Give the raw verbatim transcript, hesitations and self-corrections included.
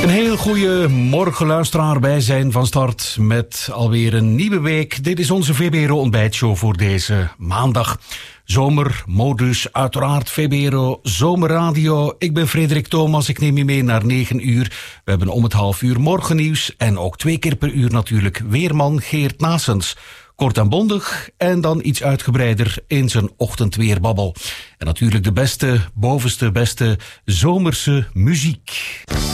Een heel goede morgen, luisteraar. Wij zijn van start met alweer een nieuwe week. Dit is onze V B R O ontbijtshow voor deze maandag. Zomermodus, uiteraard V B R O Zomerradio. Ik ben Frederik Thomas, ik neem je mee naar negen uur. We hebben om het half uur morgennieuws en ook twee keer per uur natuurlijk weerman Geert Naessens. Kort en bondig en dan iets uitgebreider in zijn ochtendweerbabbel. En natuurlijk de beste, bovenste, beste zomerse muziek.